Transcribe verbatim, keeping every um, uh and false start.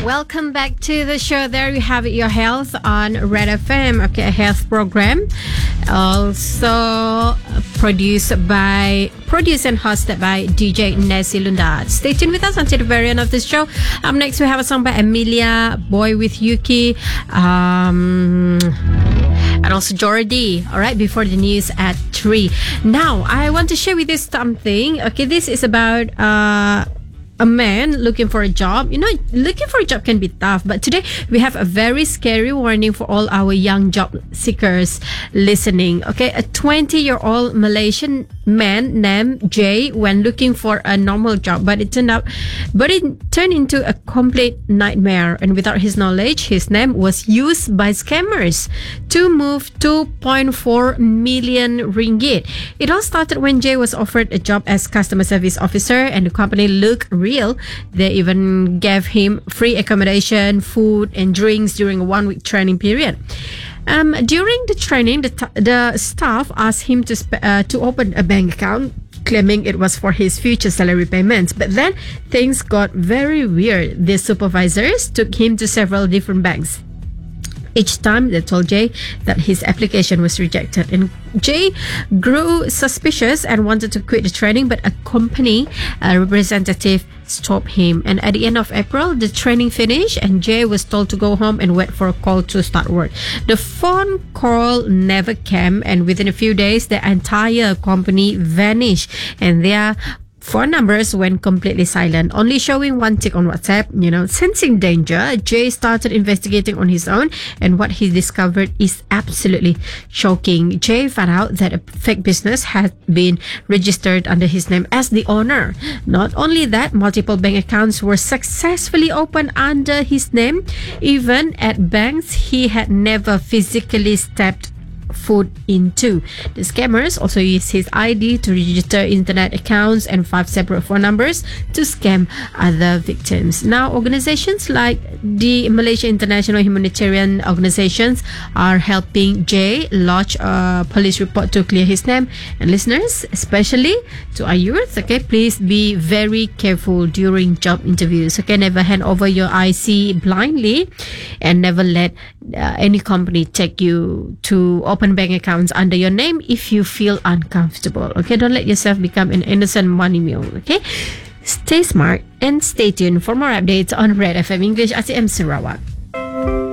Welcome back to the show. There you have it, your health on Red F M. Okay, a health program, also produced by produced and hosted by D J Nessie Lundad. Stay tuned with us until the very end of the show. Up next, we have a song by Emilia, Boy with Yuki, um, and also Jordi. All right, before the news at three. Now, I want to share with you something. Okay, this is about uh. a man looking for a job. You know, looking for a job can be tough, but today we have a very scary warning for all our young job seekers listening. Okay, a twenty year old Malaysian man named Jay went looking for a normal job, but it turned out but it turned into a complete nightmare, and without his knowledge, his name was used by scammers to move two point four million ringgit. It all started when Jay was offered a job as customer service officer, and the company looked real. They even gave him free accommodation, food, and drinks during a one week training period. Um, during the training, the, t- the staff asked him to sp- uh, to open a bank account, claiming it was for his future salary payments. But then things got very weird. The supervisors took him to several different banks. Each time they told Jay that his application was rejected, and Jay grew suspicious and wanted to quit the training, but a company uh, representative stopped him. And at the end of April, the training finished and Jay was told to go home and wait for a call to start work. The phone call never came, and within a few days, the entire company vanished, and their phone numbers went completely silent, only showing one tick on WhatsApp. You know, sensing danger, Jay started investigating on his own, and what he discovered is absolutely shocking. Jay found out that a fake business had been registered under his name as the owner. Not only that, multiple bank accounts were successfully opened under his name, even at banks he had never physically stepped foot into. The scammers also used his I D to register internet accounts and five separate phone numbers to scam other victims. Now, organizations like the Malaysia International Humanitarian Organizations are helping Jay lodge a police report to clear his name. And listeners, especially to our youth, okay, please be very careful during job interviews. Okay, never hand over your I C blindly, and never let uh, any company take you to open bank accounts under your name if you feel uncomfortable. Okay, don't let yourself become an innocent money mule. Okay, stay smart and stay tuned for more updates on Red F M English A T M Sarawak.